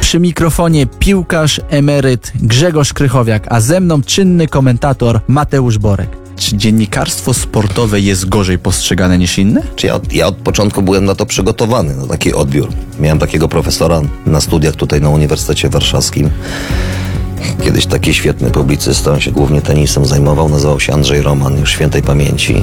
Przy mikrofonie piłkarz emeryt Grzegorz Krychowiak, a ze mną czynny komentator Mateusz Borek. Czy dziennikarstwo sportowe jest gorzej postrzegane niż inne? Ja od początku byłem na to przygotowany, na taki odbiór. Miałem takiego profesora na studiach tutaj na Uniwersytecie Warszawskim. Kiedyś taki świetny publicysta, on się głównie tenisem zajmował, nazywał się Andrzej Roman, już świętej pamięci.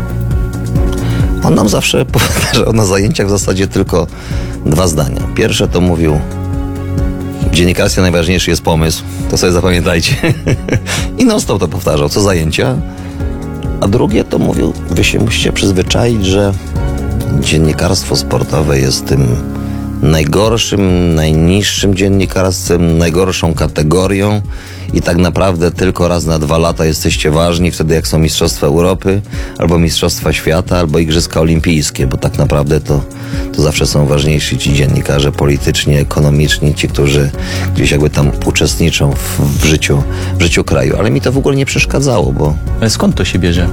On nam zawsze powtarzał na zajęciach w zasadzie tylko dwa zdania. Pierwsze to mówił: w dziennikarstwie najważniejszy jest pomysł, to sobie zapamiętajcie. I non-stop to powtarzał, co zajęcia. A drugie to mówił: wy się musicie przyzwyczaić, że dziennikarstwo sportowe jest tym najgorszym, najniższym dziennikarstwem, najgorszą kategorią i tak naprawdę tylko raz na 2 lata jesteście ważni, wtedy jak są Mistrzostwa Europy, albo Mistrzostwa Świata, albo Igrzyska Olimpijskie, bo tak naprawdę to zawsze są ważniejsi ci dziennikarze politycznie, ekonomiczni, ci, którzy gdzieś jakby tam uczestniczą w życiu kraju. Ale mi to w ogóle nie przeszkadzało, bo... Ale skąd to się bierze?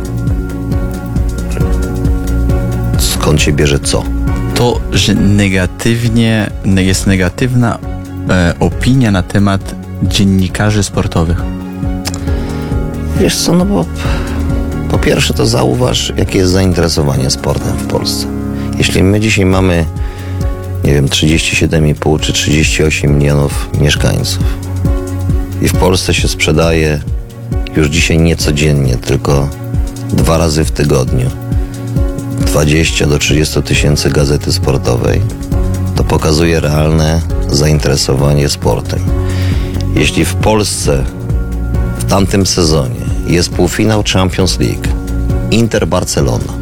Skąd się bierze co? To, że jest negatywna opinia na temat dziennikarzy sportowych. Wiesz co, no bo po pierwsze to zauważ, jakie jest zainteresowanie sportem w Polsce. Jeśli my dzisiaj mamy, nie wiem, 37,5 czy 38 milionów mieszkańców i w Polsce się sprzedaje już dzisiaj nie codziennie, tylko 2 razy w tygodniu 20 do 30 tysięcy gazety sportowej, to pokazuje realne zainteresowanie sportem. Jeśli w Polsce w tamtym sezonie jest półfinał Champions League, Inter Barcelona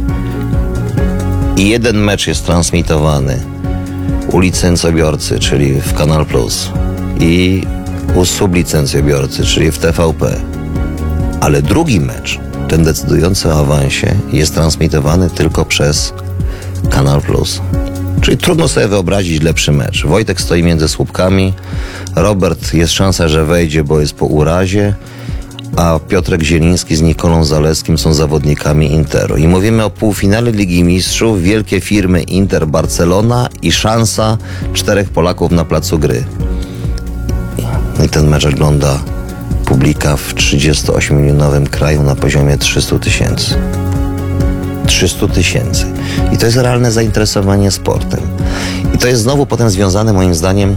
i jeden mecz jest transmitowany u licencjobiorcy, czyli w Kanal Plus, i u sublicencjobiorcy, czyli w TVP, ale drugi mecz, ten decydujący o awansie, jest transmitowany tylko przez Kanal Plus. Czyli trudno sobie wyobrazić lepszy mecz. Wojtek stoi między słupkami, Robert jest szansa, że wejdzie, bo jest po urazie, a Piotrek Zieliński z Nikolą Zalewskim są zawodnikami Interu. I mówimy o półfinale Ligi Mistrzów, wielkie firmy Inter, Barcelona i szansa 4 Polaków na placu gry. I ten mecz ogląda publika w 38-milionowym kraju na poziomie 300 tysięcy. 300 tysięcy. I to jest realne zainteresowanie sportem. I to jest znowu potem związane, moim zdaniem,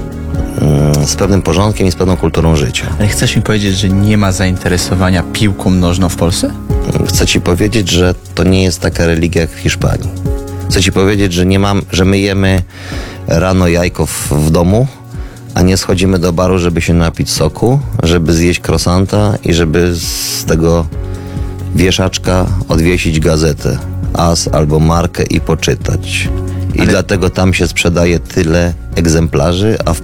z pewnym porządkiem i z pewną kulturą życia. Ale chcesz mi powiedzieć, że nie ma zainteresowania piłką nożną w Polsce? Chcę ci powiedzieć, że to nie jest taka religia jak w Hiszpanii. Chcę ci powiedzieć, że my jemy rano jajko w domu, a nie schodzimy do baru, żeby się napić soku, żeby zjeść croissanta i żeby z tego wieszaczka odwiesić gazetę AS albo Markę i poczytać. I dlatego tam się sprzedaje tyle egzemplarzy, a w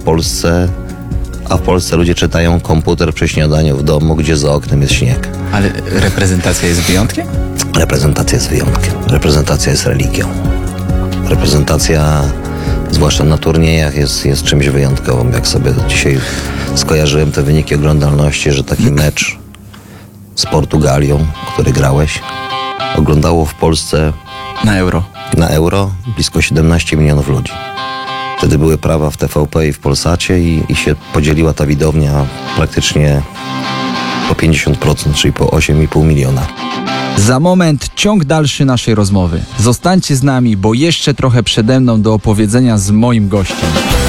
Polsce ludzie czytają komputer przy śniadaniu w domu, gdzie za oknem jest śnieg. Ale reprezentacja jest wyjątkiem? Reprezentacja jest wyjątkiem. Reprezentacja jest religią. Reprezentacja, zwłaszcza na turniejach, jest czymś wyjątkowym. Jak sobie dzisiaj skojarzyłem te wyniki oglądalności, że taki mecz z Portugalią, który grałeś, oglądało w Polsce na Euro blisko 17 milionów ludzi. Wtedy były prawa w TVP i w Polsacie i się podzieliła ta widownia praktycznie po 50%, czyli po 8,5 miliona. Za moment ciąg dalszy naszej rozmowy. Zostańcie z nami, bo jeszcze trochę przede mną do opowiedzenia z moim gościem.